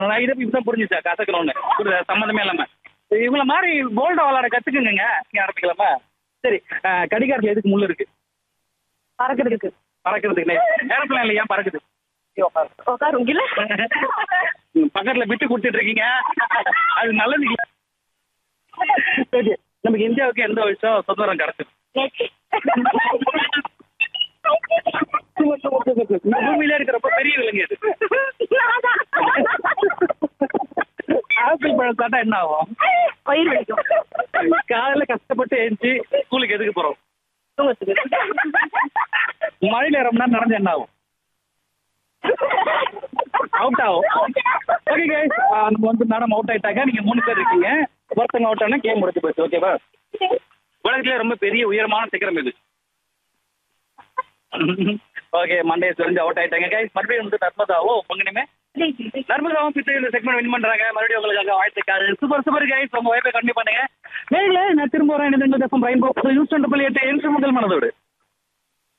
நான் இதை இப்பதான் புரிஞ்சுச்சா கசக்கணும்னு சம்மந்தமே இல்லாம இவங்கள மாதிரி போல்டா விளையாட கத்துக்குங்க நீங்க ஆரம்பிக்கலாமா? சரி, கடிகாரத்துல எதுக்கு முள்ளு இருக்கு? பறக்கிறதுக்கு. பறக்கிறதுக்கு. ஏரோப்ளேன்ல ஏன் பறக்குது? உட்காரும் இல்ல பக்கத்துல விட்டு கொடுத்துட்டு இருக்கீங்க, அது நல்லது இல்ல. சரி, நமக்கு இந்தியாவுக்கு எந்த வருஷம் சுதந்திரம் கிடைச்சது? இந்த பூமியில இருக்கிற ரொம்ப பெரிய விலங்கு எது? ஆப்பிள் பழம் சாப்பிட்டா என்ன ஆகும்? பயிர் வலிக்கும். காலையில கஷ்டப்பட்டு எழுந்துச்சு ஸ்கூலுக்கு எதுக்கு போறோம்? மழையில ரொம்ப நேரம் நடந்து என்ன ஆகும்? அவுட் ஆகும். ஓகே கைஸ், நம்ம வந்து மேடம் அவுட் ஆயிட்டாங்க. நீங்க 3 பேர் இருக்கீங்க. ஒருத்தங்க அவுட் ஆனா கேம் முடிச்சு போச்சு. ஓகேவா? உலகத்திலே ரொம்ப பெரிய உயரமான சிகரம் இது. ஓகே, மண்டே தெரிஞ்சு அவுட் ஆயிட்டாங்க கைஸ். மறுபடியும் வந்து நர்மதாவும் பொங்கணுமே நர்மதாவும் பித்து இந்த செக்மெண்ட் வின் பண்றாங்க. மறுபடியும் உங்களுக்காக வாழ்த்துக்கள். சூப்பர் சூப்பர் கைஸ், உங்க வாய்ப்பை கண்டிப்பா பண்ணுங்க. நான் திரும்ப வரேன். யூஸ் பண்ற முதல் மனதோடு